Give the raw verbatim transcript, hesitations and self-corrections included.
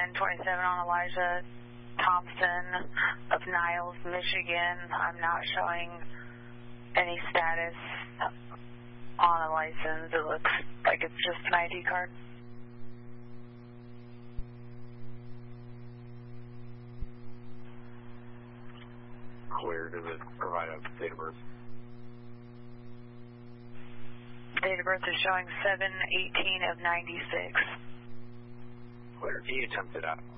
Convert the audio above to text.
ten twenty-seven on Elijah Thompson of Niles, Michigan. I'm not showing any status on a license. It looks like it's just an I D card. Where does it provide a date of birth? Date of birth is showing seven eighteen of ninety-six. Where can you attempt it out?